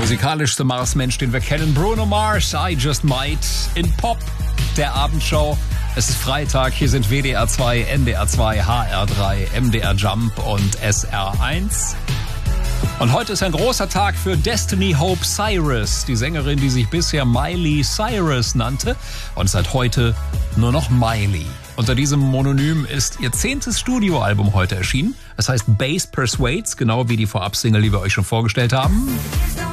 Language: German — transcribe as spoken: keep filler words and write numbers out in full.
musikalischste Marsmensch, den wir kennen, Bruno Mars, I Just Might, in Pop, der Abendshow. Es ist Freitag, hier sind W D R zwei, N D R zwei, H R drei, M D R Jump und S R eins. Und heute ist ein großer Tag für Destiny Hope Cyrus, die Sängerin, die sich bisher Miley Cyrus nannte und seit heute nur noch Miley. Unter diesem Mononym ist ihr zehntes Studioalbum heute erschienen. Es heißt Bass Persuades, genau wie die Vorab-Single, die wir euch schon vorgestellt haben.